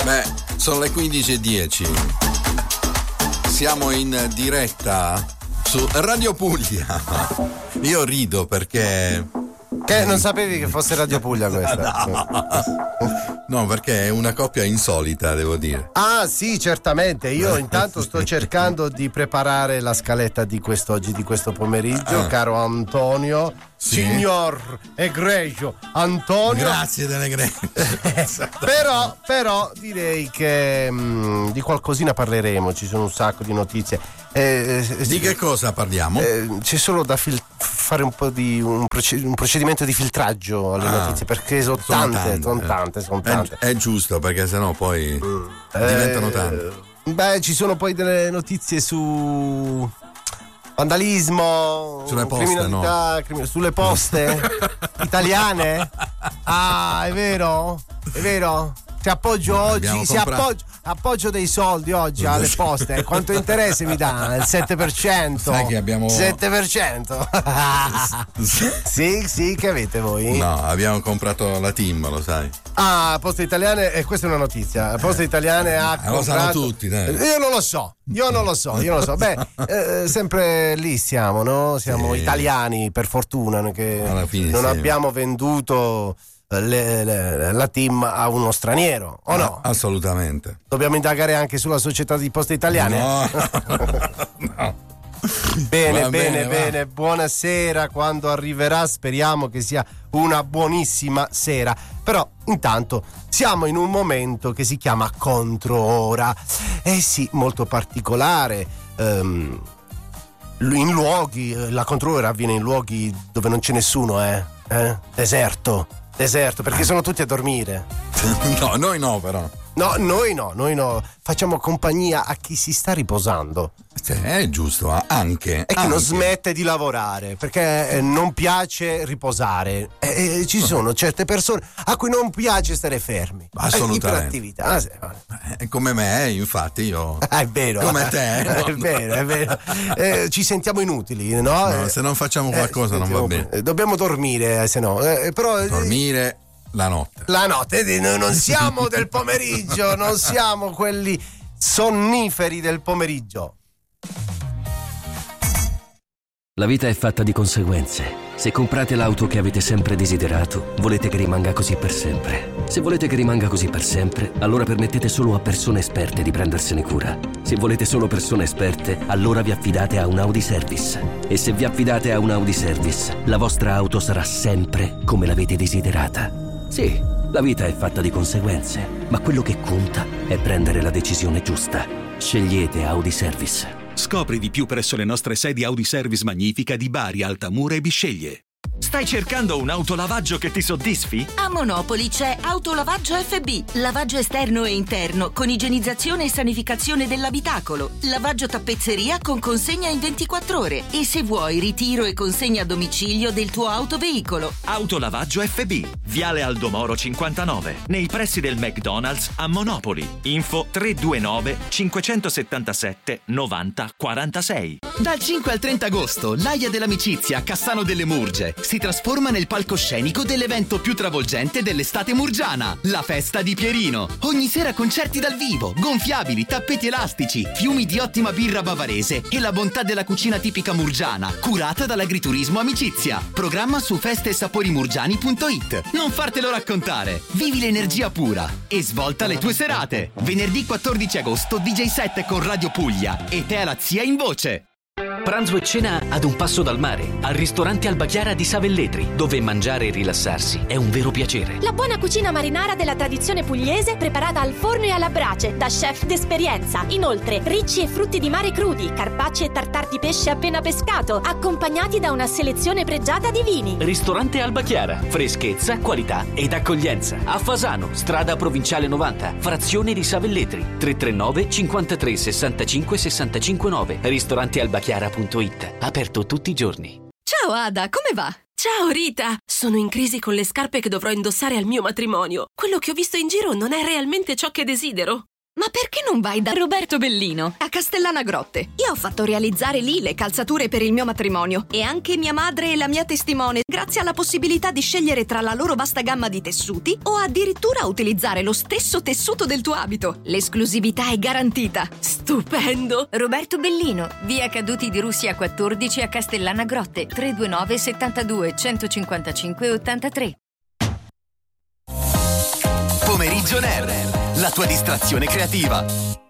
Beh, sono le 15:10. Siamo in diretta su Radio Puglia. Io rido perché... Che non sapevi che fosse Radio Puglia questa? No, perché è una coppia insolita, devo dire. Ah sì, certamente. Io intanto sto cercando di preparare la scaletta di quest'oggi, di questo pomeriggio, caro Antonio. Sì? Signor egregio Antonio. Grazie dell'egregio. Però direi che di qualcosina parleremo, ci sono un sacco di notizie. Di che cosa parliamo? C'è solo da fare un po' di un procedimento di filtraggio alle notizie, perché sono tante. È giusto, perché sennò poi diventano tante. Beh, ci sono poi delle notizie su vandalismo, sulle poste, criminalità, sulle poste italiane. Ah, è vero? Ti appoggio oggi, appoggio dei soldi oggi alle poste. Quanto interesse mi dà? Il 7%. Sai che abbiamo 7%. Sì, che avete voi? No, abbiamo comprato la TIM, lo sai. Ah, Poste Italiane, e questa è una notizia. Poste Italiane ha comprato... Lo sanno tutti, dai. Io non lo so. Beh, sempre lì siamo, no? Siamo italiani, per fortuna, che alla fine non abbiamo venduto la TIM a uno straniero, o no? Assolutamente. Dobbiamo indagare anche sulla società di Poste Italiane? No. Bene, buonasera. Quando arriverà speriamo che sia una buonissima sera. Però intanto siamo in un momento che si chiama controora. Sì, molto particolare. In luoghi, la controora avviene in luoghi dove non c'è nessuno, Deserto, perché sono tutti a dormire. No, noi no, però. No, noi no. Facciamo compagnia a chi si sta riposando. È giusto, anche. E che non smette di lavorare, perché non piace riposare. Ci sono certe persone a cui non piace stare fermi. Assolutamente. Iperattività. Come me, infatti, io. È vero. Come te. È vero. Ci sentiamo inutili, no? No, se non facciamo qualcosa non va bene. Dobbiamo dormire, se no. Però dormire la notte, non siamo del pomeriggio, non siamo quelli sonniferi del pomeriggio. La vita è fatta di conseguenze. Se comprate l'auto che avete sempre desiderato, volete che rimanga così per sempre. Se volete che rimanga così per sempre, allora permettete solo a persone esperte di prendersene cura. Se volete solo persone esperte, allora vi affidate a un Audi Service. E se vi affidate a un Audi Service, la vostra auto sarà sempre come l'avete desiderata. Sì, la vita è fatta di conseguenze, ma quello che conta è prendere la decisione giusta. Scegliete Audi Service. Scopri di più presso le nostre sedi Audi Service Magnifica di Bari, Altamura e Bisceglie. Stai cercando un autolavaggio che ti soddisfi? A Monopoli c'è Autolavaggio FB, lavaggio esterno e interno con igienizzazione e sanificazione dell'abitacolo, lavaggio tappezzeria con consegna in 24 ore e se vuoi ritiro e consegna a domicilio del tuo autoveicolo. Autolavaggio FB, Viale Aldomoro 59, nei pressi del McDonald's a Monopoli. Info 329 577 90 46. Dal 5 al 30 agosto, l'Aia dell'Amicizia a Cassano delle Murge si trasforma nel palcoscenico dell'evento più travolgente dell'estate murgiana, la Festa di Pierino. Ogni sera concerti dal vivo, gonfiabili, tappeti elastici, fiumi di ottima birra bavarese e la bontà della cucina tipica murgiana, curata dall'agriturismo Amicizia. Programma su festesaporimurgiani.it. Non fartelo raccontare, vivi l'energia pura e svolta le tue serate. Venerdì 14 agosto DJ set con Radio Puglia e te la zia in voce. Pranzo e cena ad un passo dal mare, al ristorante Alba Chiara di Savelletri, dove mangiare e rilassarsi è un vero piacere. La buona cucina marinara della tradizione pugliese preparata al forno e alla brace da chef d'esperienza. Inoltre, ricci e frutti di mare crudi, carpacci e tartar di pesce appena pescato, accompagnati da una selezione pregiata di vini. Ristorante Alba Chiara, freschezza, qualità ed accoglienza. A Fasano, strada provinciale 90, frazione di Savelletri, 339 53 65 65 9. Ristorantealbachiara.it. Aperto tutti i giorni. Ciao Ada, come va? Ciao Rita, sono in crisi con le scarpe che dovrò indossare al mio matrimonio. Quello che ho visto in giro non è realmente ciò che desidero. Ma perché non vai da Roberto Bellino a Castellana Grotte? Io ho fatto realizzare lì le calzature per il mio matrimonio e anche mia madre e la mia testimone, grazie alla possibilità di scegliere tra la loro vasta gamma di tessuti o addirittura utilizzare lo stesso tessuto del tuo abito. L'esclusività è garantita. Stupendo! Roberto Bellino, via Caduti di Russia 14 a Castellana Grotte, 329 72 155 83. Pomeriggio Nerd, la tua distrazione creativa.